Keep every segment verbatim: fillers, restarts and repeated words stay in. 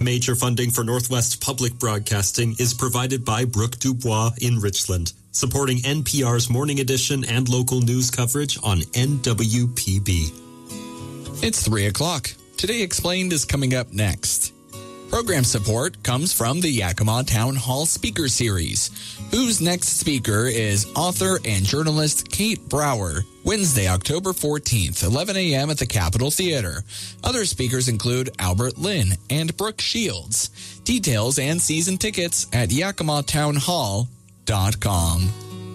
Major funding for Northwest Public Broadcasting is provided by Brooke Dubois in Richland, supporting N P R's morning edition and local news coverage on N W P B. It's three o'clock. Today Explained is coming up next. Program support comes from the Yakima Town Hall Speaker Series, whose next speaker is author and journalist Kate Brower, Wednesday, October fourteenth, eleven a.m. at the Capitol Theater. Other speakers include Albert Lynn and Brooke Shields. Details and season tickets at yakima town hall dot com.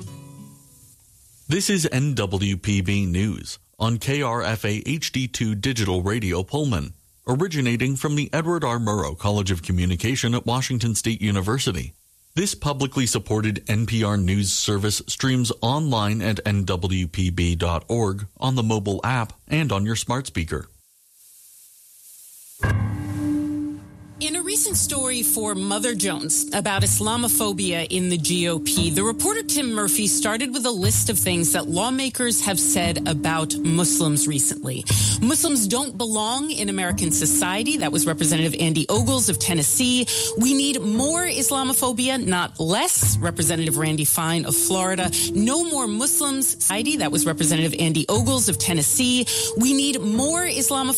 This is N W P B News on K R F A H D two Digital Radio Pullman, originating from the Edward R. Murrow College of Communication at Washington State University. This publicly supported N P R News service streams online at N W P B dot org, on the mobile app, and on your smart speaker. In a recent story for Mother Jones about Islamophobia in the G O P, the reporter Tim Murphy started with a list of things that lawmakers have said about Muslims recently. Muslims don't belong in American society. That was Representative Andy Ogles of Tennessee. We need more Islamophobia, not less. Representative Randy Fine of Florida. No more Muslims society. That was Representative Andy Ogles of Tennessee. We need more Islamophobia.